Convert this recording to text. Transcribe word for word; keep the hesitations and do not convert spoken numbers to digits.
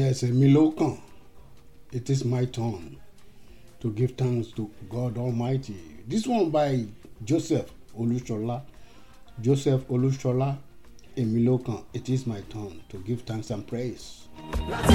Yes, èmi ló kàn. It is my turn to give thanks to God Almighty. This one by Joseph Olushola. Joseph Olushola, èmi ló kàn. It is my turn to give thanks and praise.